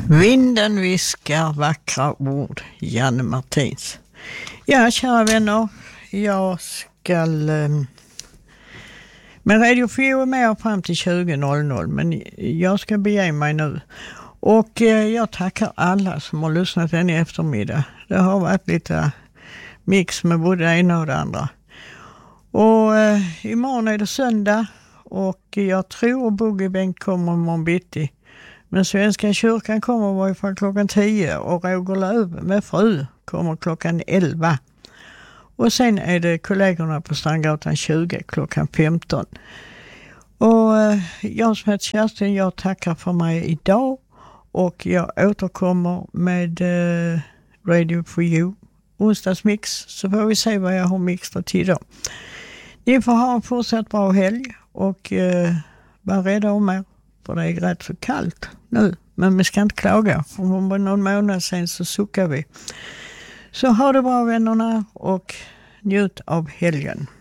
Vinden viskar vackra ord, Janne Martins. Ja, kära vänner, jag ska med Radio 4 med fram till 20.00, men jag ska bege mig nu. Och jag tackar alla som har lyssnat än i eftermiddag. Det har varit lite mix med både det ena och det andra. Och imorgon är det söndag och jag tror Boogie Bengt kommer imorgon bitti. Men Svenska kyrkan kommer i varje fall klockan 10 och Roger Löv med fru kommer klockan 11. Och sen är det kollegorna på Strandgatan 20 klockan 15. Och jag som heter Kerstin, jag tackar för mig idag och jag återkommer med Radio for You onsdagsmix, så får vi se vad jag har mixat till då. Ni får ha en fortsatt bra helg och var rädda om er, för det är rätt så kallt nu, men vi ska inte klaga. Om någon månad sen så suckar vi. Så ha det bra vännerna och njut av helgen.